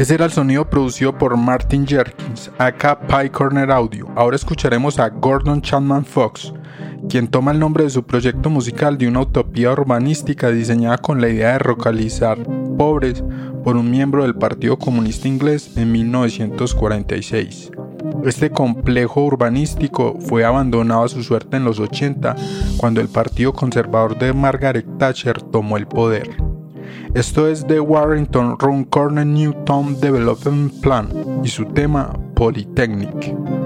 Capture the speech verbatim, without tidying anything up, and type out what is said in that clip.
Ese era el sonido producido por Martin Jerkins, aka Pie Corner Audio. Ahora escucharemos a Gordon Chapman Fox, quien toma el nombre de su proyecto musical de una utopía urbanística diseñada con la idea de localizar pobres por un miembro del Partido Comunista Inglés en mil novecientos cuarenta y seis. Este complejo urbanístico fue abandonado a su suerte en los ochenta, cuando el Partido Conservador de Margaret Thatcher tomó el poder. Esto es The Warrington Round Corner New Town Development Plan y su tema Polytechnic.